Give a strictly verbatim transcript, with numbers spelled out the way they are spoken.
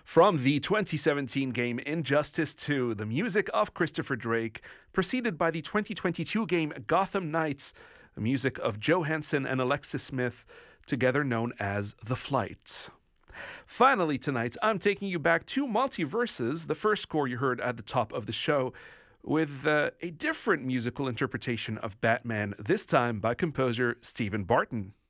From the twenty seventeen game Injustice two, the music of Christopher Drake, preceded by the twenty twenty-two game Gotham Knights, the music of Joe Hansen and Alexis Smith, together known as The Flight. Finally tonight, I'm taking you back to Multiverses, the first score you heard at the top of the show, with uh, a different musical interpretation of Batman, this time by composer Stephen Barton.